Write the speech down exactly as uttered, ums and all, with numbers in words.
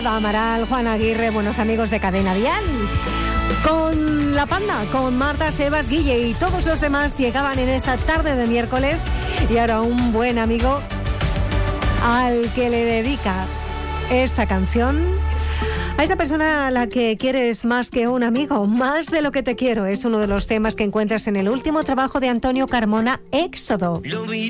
Eva Amaral, Juan Aguirre, buenos amigos de Cadena Dial. Con La Panda, con Marta, Sebas, Guille y todos los demás llegaban en esta tarde de miércoles. Y ahora un buen amigo al que le dedica esta canción. A esa persona a la que quieres más que un amigo, más de lo que te quiero, es uno de los temas que encuentras en el último trabajo de Antonio Carmona, Éxodo.